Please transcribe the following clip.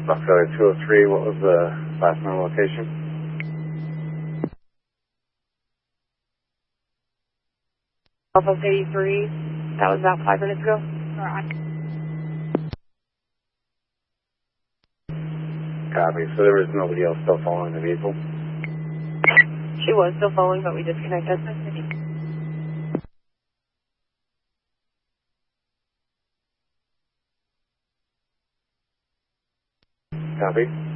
Foxtrot 203, what was the last known location? Alpha 83, that was about 5 minutes ago. Copy, so there was nobody else still following the vehicle? She was still following, but we disconnected. Copy.